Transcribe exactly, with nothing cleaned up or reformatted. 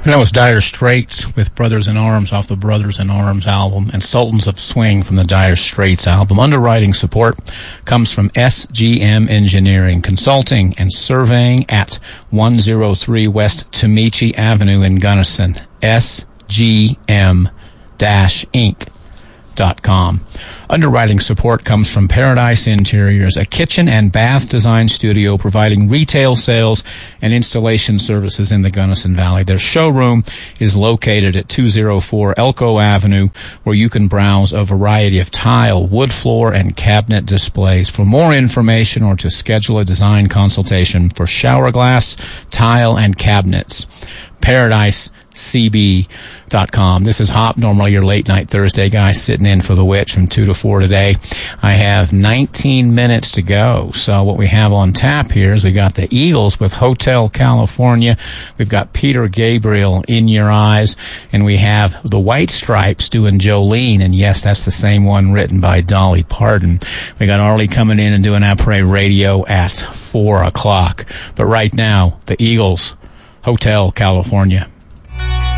And that was Dire Straits with Brothers in Arms off the Brothers in Arms album, and Sultans of Swing from the Dire Straits album. Underwriting support comes from S G M Engineering, Consulting and Surveying at one oh three West Tomichi Avenue in Gunnison. S G M Inc dot com. Underwriting support comes from Paradise Interiors, a kitchen and bath design studio providing retail sales and installation services in the Gunnison Valley. Their showroom is located at two oh four Elko Avenue, where you can browse a variety of tile, wood floor, and cabinet displays. For more information or to schedule a design consultation for shower glass, tile, and cabinets, Paradise C B dot com. This is Hop, normally your late night Thursday guy, sitting in for the Witch from two to four today. I have nineteen minutes to go. So what we have on tap here is we got the Eagles with Hotel California. We've got Peter Gabriel, In Your Eyes. And we have the White Stripes doing Jolene. And yes, that's the same one written by Dolly Parton. We got Arlie coming in and doing Après Radio at four o'clock. But right now, the Eagles, Hotel California.